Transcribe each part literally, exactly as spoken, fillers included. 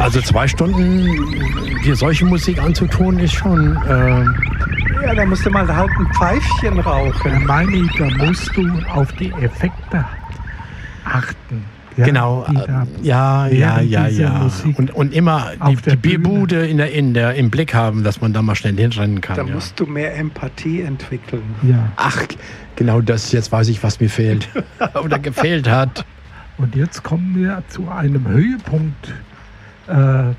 Also zwei Stunden dir solche Musik anzutun, ist schon... Äh ja, da musst du mal halt ein Pfeifchen rauchen. Ja, meine ich, da musst du auf die Effekte achten. Ja, genau, ja, ja, ja, ja. Und, und immer die, die Bierbude in der, in der, im Blick haben, dass man da mal schnell hinrennen kann. Da ja. musst du mehr Empathie entwickeln. Ja. Ach, genau das, jetzt weiß ich, was mir fehlt oder gefehlt hat. Und jetzt kommen wir zu einem Höhepunkt. Äh,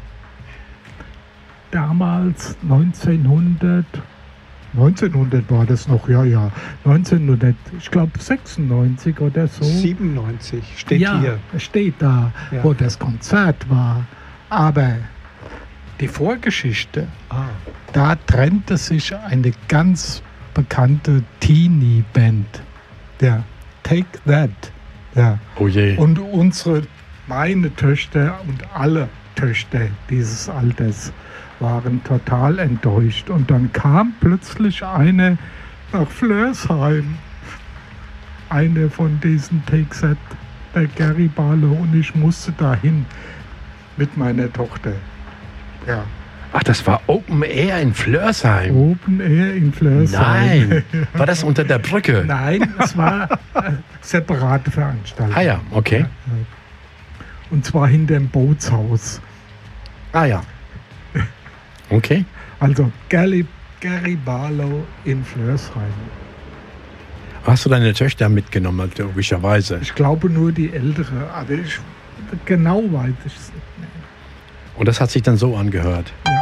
damals neunzehnhundert, neunzehnhundert war das noch, ja, ja, neunzehnhundert, ich glaube sechsundneunzig oder so. siebenundneunzig steht ja, hier. Steht da, ja. wo das Konzert war. Aber die Vorgeschichte, ah. da trennte sich eine ganz bekannte Teenie-Band, der Take That. Ja. Oh je. Und unsere, meine Töchter und alle Töchter dieses Alters waren total enttäuscht. Und dann kam plötzlich eine nach Flörsheim, eine von diesen Take That, der Gary Barlow, und ich musste dahin mit meiner Tochter. Ja. Ach, das war Open Air in Flörsheim? Open Air in Flörsheim. Nein, war das unter der Brücke? Nein, es war eine separate Veranstaltung. Ah ja, okay. Ja, und zwar hinter dem Bootshaus. Ah ja. Okay. Also Gary, Gary Barlow in Flörsheim. Hast du deine Töchter mitgenommen, logischerweise? Ich glaube nur die ältere, aber ich genau weiß ich es nicht mehr. Und das hat sich dann so angehört. Ja.